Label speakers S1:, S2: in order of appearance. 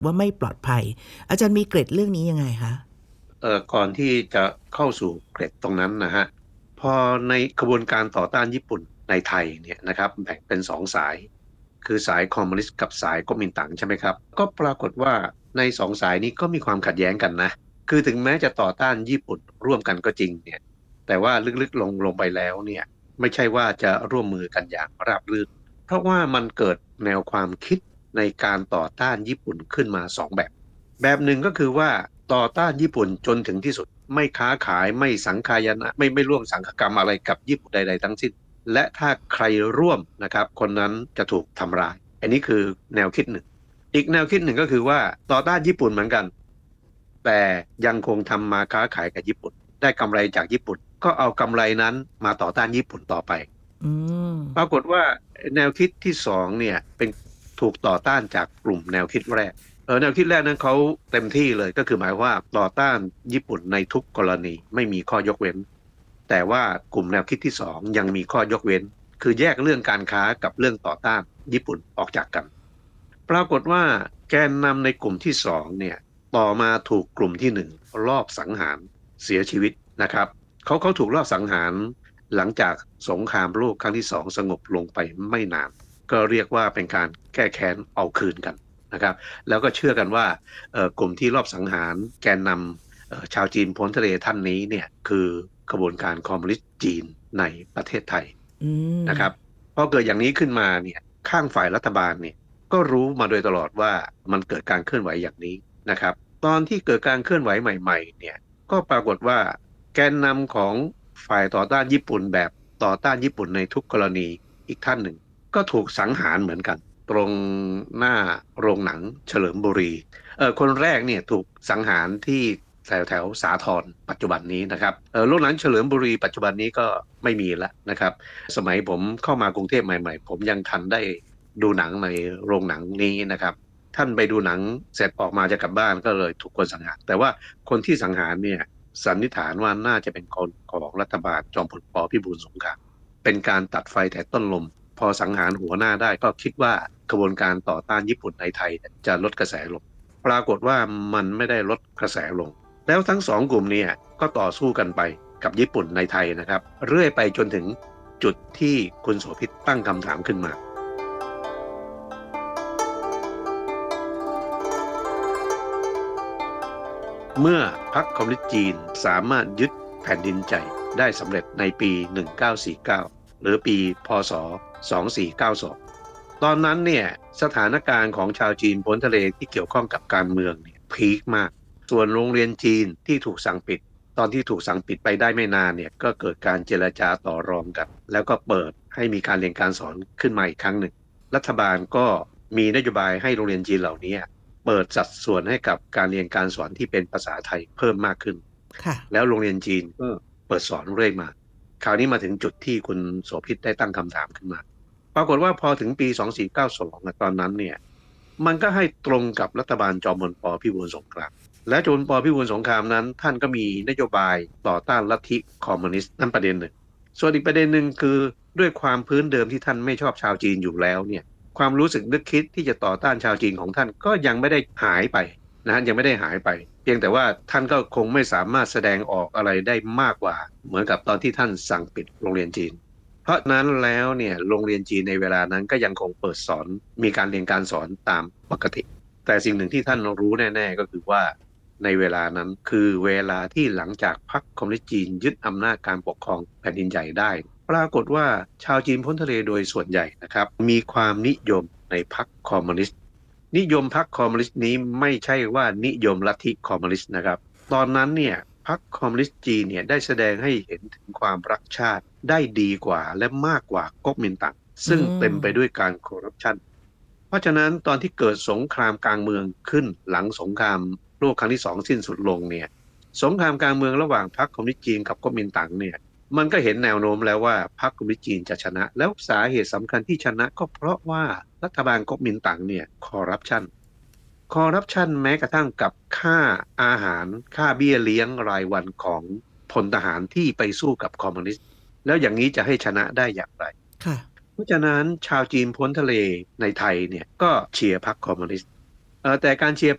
S1: ว่าไม่ปลอดภัยอาจารย์มีเกร็ดเรื่องนี้ยังไงคะ
S2: ก่อนที่จะเข้าสู่เกร็ดตรงนั้นนะฮะพอในกระบวนการต่อต้านญี่ปุ่นในไทยเนี่ยนะครับแบ่งเป็นสองสายคือสายคอมมิวนิสต์กับสายก๊กมินตั๋งใช่ไหมครับก็ปรากฏว่าในสองสายนี้ก็มีความขัดแย้งกันนะคือถึงแม้จะต่อต้านญี่ปุ่นร่วมกันก็จริงเนี่ยแต่ว่าลึกๆลงไปแล้วเนี่ยไม่ใช่ว่าจะร่วมมือกันอย่างราบรื่นเพราะว่ามันเกิดแนวความคิดในการต่อต้านญี่ปุ่นขึ้นมาสองแบบ แบบหนึ่งก็คือว่าต่อต้านญี่ปุ่นจนถึงที่สุดไม่ค้าขายไม่สังคายนะไม่ร่วมสังฆกรรมอะไรกับญี่ปุ่นใดๆทั้งสิ้นและถ้าใครร่วมนะครับคนนั้นจะถูกทำร้ายอันนี้คือแนวคิดหนึ่งอีกแนวคิดหนึ่งก็คือว่าต่อต้านญี่ปุ่นเหมือนกันแต่ยังคงทำมาค้าขายกับญี่ปุ่นได้กำไรจากญี่ปุ่นก็เอากำไรนั้นมาต่อต้านญี่ปุ่นต่อไป
S1: อืม
S2: ปรากฏว่าแนวคิดที่สองเนี่ยเป็นถูกต่อต้านจากกลุ่มแนวคิดแรก แนวคิดแรกนั้นเขาเต็มที่เลยก็คือหมายว่าต่อต้านญี่ปุ่นในทุกกรณีไม่มีข้อยกเว้นแต่ว่ากลุ่มแนวคิดที่สองยังมีข้อยกเว้นคือแยกเรื่องการค้ากับเรื่องต่อต้านญี่ปุ่นออกจากกันปรากฏว่าแกนนำในกลุ่มที่สองเนี่ยต่อมาถูกกลุ่มที่หนึ่งลอบสังหารเสียชีวิตนะครับเขาถูกลอบสังหารหลังจากสงครามโลกครั้งที่สองสงบลงไปไม่นานก็เรียกว่าเป็นการแก้แค้นเอาคืนกันนะครับ แล้วก็เชื่อกันว่ากลุ่มที่รอบสังหารแกนนำชาวจีนพ้นทะเลท่านนี้เนี่ยคือกระบวนการคอมมิวนิสต์จีนในประเทศไทย
S1: อืม
S2: นะครับพอเกิดอย่างนี้ขึ้นมาเนี่ยข้างฝ่ายรัฐบาลเนี่ยก็รู้มาโดยตลอดว่ามันเกิดการเคลื่อนไหวอย่างนี้นะครับตอนที่เกิดการเคลื่อนไหวใหม่ๆเนี่ยก็ปรากฏว่าแกนนำของฝ่ายต่อต้านญี่ปุ่นแบบต่อต้านญี่ปุ่นในทุกกรณีอีกท่านหนึ่ง ก็ถูกสังหารเหมือนกันตรงหน้าโรงหนังเฉลิมบุรีคนแรกเนี่ยถูกสังหารที่แถวสาทรปัจจุบันนี้นะครับโรงหนังเฉลิมบุรีปัจจุบันนี้ก็ไม่มีแล้วนะครับสมัยผมเข้ามากรุงเทพใหม่ๆผมยังทันได้ดูหนังในโรงหนังนี้นะครับท่านไปดูหนังเสร็จออกมาจะกลับบ้านก็เลยถูกคนสังหารแต่ว่าคนที่สังหารเนี่ยสันนิษฐานว่าน่าจะเป็นคนของรัฐบาลจอมพลปพิบูลสงคราม เป็นการตัดไฟแต่ต้นลมพอสังหารหัวหน้าได้ก็คิดว่ากระบวนการต่อต้านญี่ปุ่นในไทยจะลดกระแสลงปรากฏว่ามันไม่ได้ลดกระแสลงแล้วทั้งสองกลุ่มเนี่ยก็ต่อสู้กันไปกับญี่ปุ่นในไทยนะครับเรื่อยไปจนถึงจุดที่คุณโสภิตตั้งคำถามขึ้นมาเมื่อพรรคคอมมิวนิสต์จีนสามารถยึดแผ่นดินใจได้สำเร็จในปี1949หรือปีพศ2492ตอนนั้นเนี่ยสถานการณ์ของชาวจีนพ้นทะเลที่เกี่ยวข้องกับการเมืองเนี่ยพีคมากส่วนโรงเรียนจีนที่ถูกสั่งปิดตอนที่ถูกสั่งปิดไปได้ไม่นานเนี่ยก็เกิดการเจรจาต่อรองกันแล้วก็เปิดให้มีการเรียนการสอนขึ้นมาอีกครั้งหนึ่งรัฐบาลก็มีนโยบายให้โรงเรียนจีนเหล่านี้เปิดสัดส่วนให้กับการเรียนการสอนที่เป็นภาษาไทยเพิ่มมากขึ้น
S1: ค่ะ
S2: แล้วโรงเรียนจีนก็เปิดสอนเรื่อยมาคราวนี้มาถึงจุดที่คุณโสภิตได้ตั้งคำถามขึ้นมา ปรากฏว่าพอถึงปี2492ตอนนั้นเนี่ยมันก็ให้ตรงกับรัฐบาลจอมพลปพิบูลสงครามและจอมพลปพิบูลสงครามนั้นท่านก็มีนโยบายต่อต้านลัทธิคอมมิวนิสต์นั่นประเด็นหนึ่งส่วนอีกประเด็นหนึ่งคือด้วยความพื้นเดิมที่ท่านไม่ชอบชาวจีนอยู่แล้วเนี่ยความรู้สึกนึกคิดที่จะต่อต้านชาวจีนของท่านก็ยังไม่ได้หายไปนะฮะยังไม่ได้หายไปเพียงแต่ว่าท่านก็คงไม่สามารถแสดงออกอะไรได้มากกว่าเหมือนกับตอนที่ท่านสั่งปิดโรงเรียนจีน เพราะนั้นแล้วเนี่ยโรงเรียนจีนในเวลานั้นก็ยังคงเปิดสอนมีการเรียนการสอนตามปกติแต่สิ่งหนึ่งที่ท่านรู้แน่ๆก็คือว่าในเวลานั้นคือเวลาที่หลังจากพรรคคอมมิวนิสต์จีนยึดอำนาจการปกครองแผ่นดินใหญ่ได้ปรากฏว่าชาวจีนพ้นทะเลโดยส่วนใหญ่นะครับมีความนิยมในพรรคคอมมิวนิสต์นิยมพรรคคอมมิวนิสต์นี้ไม่ใช่ว่านิยมลัทธิคอมมิวนิสต์นะครับ ตอนนั้นเนี่ยพรรคคอมมิวนิสต์จีนเนี่ยได้แสดงให้เห็นถึงความรักชาติได้ดีกว่าและมากกว่าก๊กมินตั๋ง
S1: อื
S2: ซึ่ง
S1: ม
S2: เต็มไปด้วยการคอร์รัปชันเพราะฉะนั้นตอนที่เกิดสงครามกลางเมืองขึ้นหลังสงครามโลกครั้งที่สองสิ้นสุดลงเนี่ยสงครามกลางเมืองระหว่างพรรคคอมมิวนิสต์จีนกับก๊กมินตั๋งเนี่ยมันก็เห็นแนวโน้มแล้วว่าพรรคคอมมิวนิสต์จีนจะชนะแล้วสาเหตุสำคัญที่ชนะก็เพราะว่ารัฐบาลก๊กมินตั๋งเนี่ยคอร์รัปชันแม้กระทั่งกับค่าอาหารค่าเบี้ยเลี้ยงรายวันของพลทหารที่ไปสู้กับคอมมิวนิสต์แล้วอย่างนี้จะให้ชนะได้อย่างไร
S1: ค่ะ
S2: เพราะฉะนั้นชาวจีนพ้นทะเลในไทยเนี่ยก็เชียร์พรรคคอมมิวนิสต์แต่การเชียร์